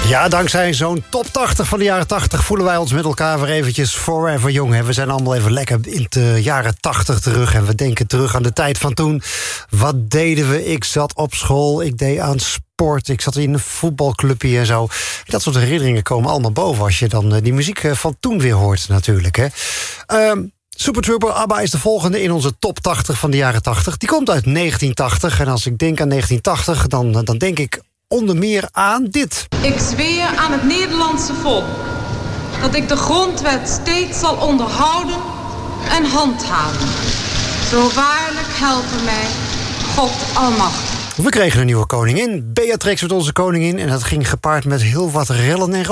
Ja, dankzij zo'n top 80 van de jaren 80 voelen wij ons met elkaar weer eventjes forever jong. We zijn allemaal even lekker in de jaren 80 terug. En we denken terug aan de tijd van toen. Wat deden we? Ik zat op school, ik deed aan sport, ik zat in een voetbalclubje en zo. Dat soort herinneringen komen allemaal boven als je dan die muziek van toen weer hoort natuurlijk. Hè. Super Trooper, ABBA is de volgende in onze top 80 van de jaren 80. Die komt uit 1980. En als ik denk aan 1980, dan denk ik onder meer aan dit. Ik zweer aan het Nederlandse volk dat ik de grondwet steeds zal onderhouden en handhaven. Zo waarlijk helpen mij God almachtig. We kregen een nieuwe koningin. Beatrix werd onze koningin en dat ging gepaard met heel wat rellen en